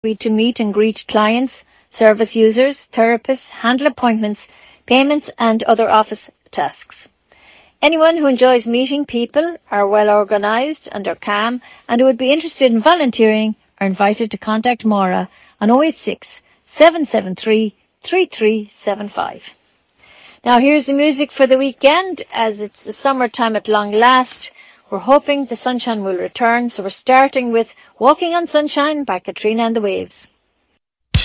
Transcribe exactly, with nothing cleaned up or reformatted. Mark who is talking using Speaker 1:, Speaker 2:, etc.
Speaker 1: to meet and greet clients, service users, therapists, handle appointments, payments and other office tasks. Anyone who enjoys meeting people, are well organised and are calm and who would be interested in volunteering are invited to contact Maura on oh eight six, seven seven three, three three seven five. Now here's the music for the weekend. As it's the summertime at long last, we're hoping the sunshine will return, so we're starting with Walking on Sunshine by Katrina and the Waves.